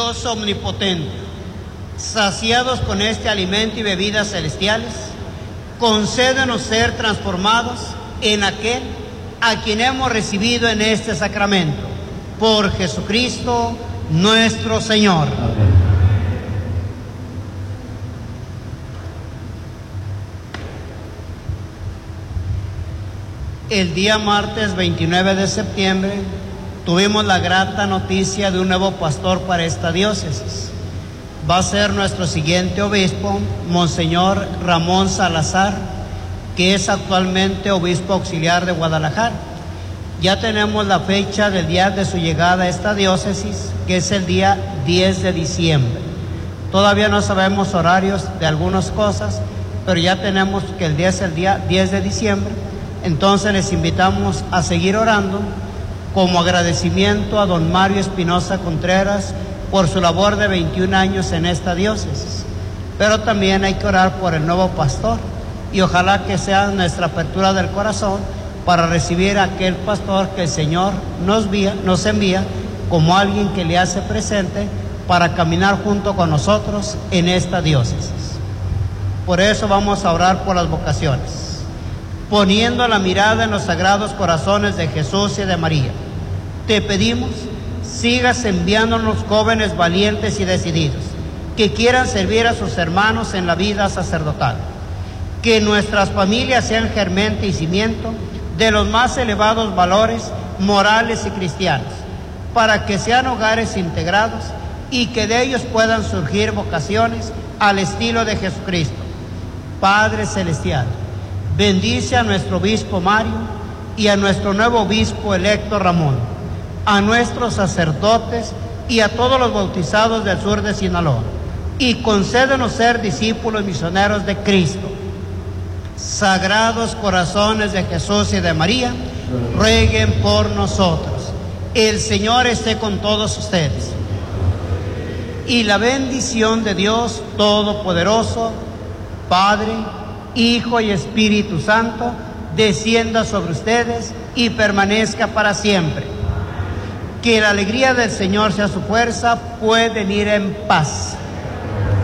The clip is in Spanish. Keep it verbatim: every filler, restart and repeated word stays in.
Dios omnipotente, saciados con este alimento y bebidas celestiales, concédenos ser transformados en aquel a quien hemos recibido en este sacramento, por Jesucristo nuestro Señor. Amén. El día martes veintinueve de septiembre tuvimos la grata noticia de un nuevo pastor para esta diócesis. Va a ser nuestro siguiente obispo, Monseñor Ramón Salazar, que es actualmente obispo auxiliar de Guadalajara. Ya tenemos la fecha del día de su llegada a esta diócesis, que es el día diez de diciembre. Todavía no sabemos horarios de algunas cosas, pero ya tenemos que el día es el día diez de diciembre. Entonces les invitamos a seguir orando como agradecimiento a don Mario Espinosa Contreras por su labor de veintiún años en esta diócesis. Pero también hay que orar por el nuevo pastor y ojalá que sea nuestra apertura del corazón para recibir a aquel pastor que el Señor nos envía, nos envía como alguien que le hace presente para caminar junto con nosotros en esta diócesis. Por eso vamos a orar por las vocaciones, poniendo la mirada en los sagrados corazones de Jesús y de María. Te pedimos, sigas enviándonos jóvenes valientes y decididos, que quieran servir a sus hermanos en la vida sacerdotal. Que nuestras familias sean germente y cimiento de los más elevados valores morales y cristianos, para que sean hogares integrados y que de ellos puedan surgir vocaciones al estilo de Jesucristo. Padre Celestial, bendice a nuestro obispo Mario y a nuestro nuevo obispo electo Ramón, a nuestros sacerdotes y a todos los bautizados del sur de Sinaloa, y concédenos ser discípulos misioneros de Cristo. Sagrados corazones de Jesús y de María, rueguen por nosotros. El Señor esté con todos ustedes. Y la bendición de Dios Todopoderoso, Padre, Hijo y Espíritu Santo, descienda sobre ustedes y permanezca para siempre. Que la alegría del Señor sea su fuerza, pueden ir en paz.